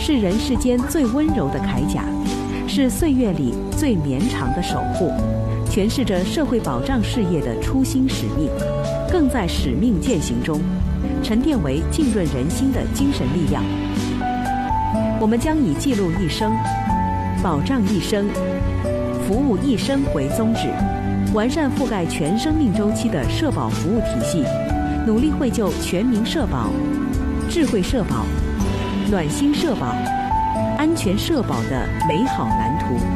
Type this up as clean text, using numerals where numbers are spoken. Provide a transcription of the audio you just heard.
是人世间最温柔的铠甲，是岁月里最绵长的守护，诠释着社会保障事业的初心使命，更在使命践行中沉淀为浸润人心的精神力量。我们将以记录一生、保障一生、服务一生为宗旨，完善覆盖全生命周期的社保服务体系，努力绘就全民社保、智慧社保、暖心社保、安全社保的美好蓝图。